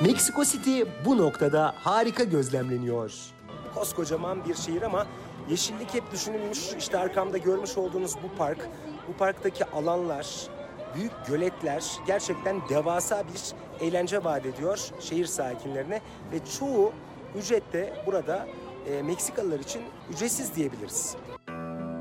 Meksiko City bu noktada harika gözlemleniyor. Koskocaman bir şehir ama yeşillik hep düşünülmüş. İşte arkamda görmüş olduğunuz bu park, bu parktaki alanlar, büyük göletler gerçekten devasa bir eğlence vaat ediyor şehir sakinlerine ve çoğu ücret de burada Meksikalılar için ücretsiz diyebiliriz.